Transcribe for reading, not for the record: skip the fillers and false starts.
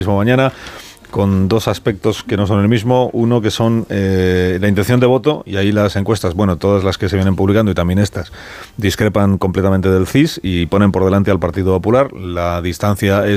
Mismo mañana, con dos aspectos que no son el mismo. Uno que son la intención de voto, y ahí las encuestas, bueno, todas las que se vienen publicando y también estas, discrepan completamente del CIS y ponen por delante al Partido Popular. La distancia es